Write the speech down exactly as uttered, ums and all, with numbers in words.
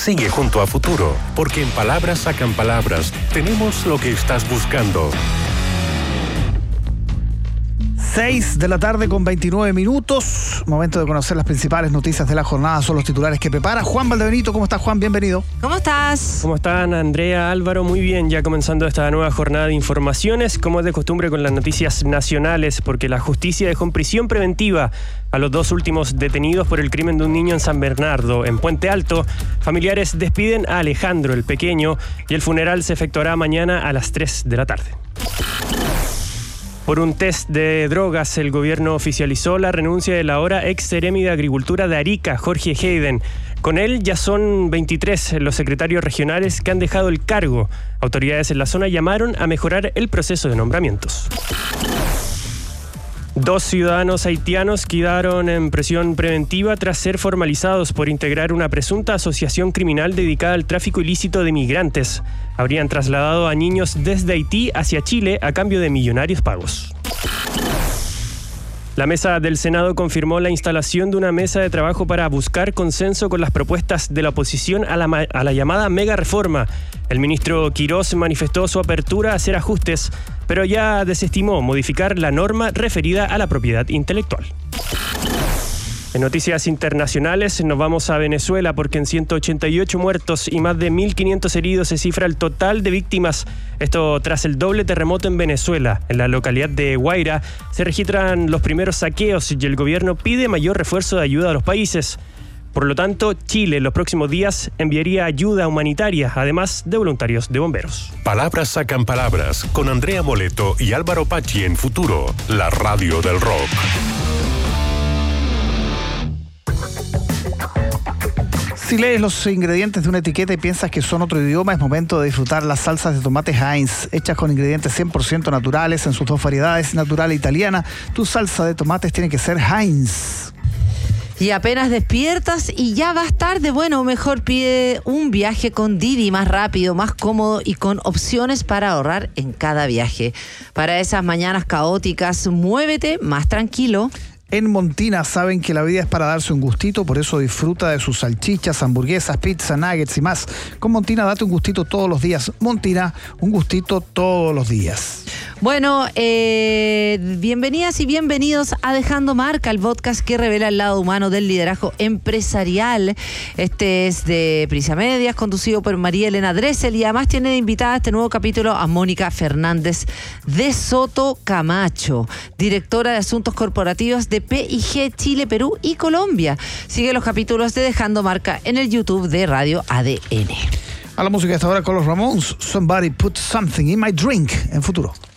Sigue junto a Futuro, porque en Palabras Sacan Palabras tenemos lo que estás buscando. seis de la tarde con veintinueve minutos. Momento de conocer las principales noticias de la jornada. Son los titulares que prepara Juan Valdebenito. ¿Cómo estás, Juan? Bienvenido. ¿Cómo estás? ¿Cómo están, Andrea, Álvaro? Muy bien, ya comenzando esta nueva jornada de informaciones, como es de costumbre con las noticias nacionales, porque la justicia dejó en prisión preventiva a los dos últimos detenidos por el crimen de un niño en San Bernardo. En Puente Alto, familiares despiden a Alejandro, el pequeño, y el funeral se efectuará mañana a las tres de la tarde. Por un test de drogas, el gobierno oficializó la renuncia del ahora ex seremi de Agricultura de Arica, Jorge Hayden. Con él ya son veintitrés los secretarios regionales que han dejado el cargo. Autoridades en la zona llamaron a mejorar el proceso de nombramientos. Dos ciudadanos haitianos quedaron en prisión preventiva tras ser formalizados por integrar una presunta asociación criminal dedicada al tráfico ilícito de migrantes. Habrían trasladado a niños desde Haití hacia Chile a cambio de millonarios pagos. La mesa del Senado confirmó la instalación de una mesa de trabajo para buscar consenso con las propuestas de la oposición a la, a la llamada mega reforma. El ministro Quirós manifestó su apertura a hacer ajustes, pero ya desestimó modificar la norma referida a la propiedad intelectual. En noticias internacionales nos vamos a Venezuela porque en ciento ochenta y ocho muertos y más de mil quinientos heridos se cifra el total de víctimas. Esto tras el doble terremoto en Venezuela. En la localidad de Guaira se registran los primeros saqueos y el gobierno pide mayor refuerzo de ayuda a los países. Por lo tanto, Chile en los próximos días enviaría ayuda humanitaria, además de voluntarios de bomberos. Palabras Sacan Palabras con Andrea Moleto y Álvaro Pachi en Futuro, la radio del rock. Si lees los ingredientes de una etiqueta y piensas que son otro idioma, es momento de disfrutar las salsas de tomate Heinz, hechas con ingredientes cien por ciento naturales en sus dos variedades, natural e italiana. Tu salsa de tomates tiene que ser Heinz. Y apenas despiertas y ya vas tarde, bueno, mejor pide un viaje con Didi, más rápido, más cómodo y con opciones para ahorrar en cada viaje. Para esas mañanas caóticas, muévete más tranquilo. En Montina saben que la vida es para darse un gustito, por eso disfruta de sus salchichas, hamburguesas, pizza, nuggets y más. Con Montina date un gustito todos los días. Montina, un gustito todos los días. Bueno, eh, bienvenidas y bienvenidos a Dejando Marca, el podcast que revela el lado humano del liderazgo empresarial. Este es de Prisa Medias, conducido por María Elena Dressel, y además tiene de invitada a este nuevo capítulo a Mónica Fernández de Soto Camacho, directora de Asuntos Corporativos de P y G Chile, Perú y Colombia. Sigue los capítulos de Dejando Marca en el YouTube de Radio A D N. A la música de esta hora con los Ramones, Somebody Put Something in My Drink, en Futuro.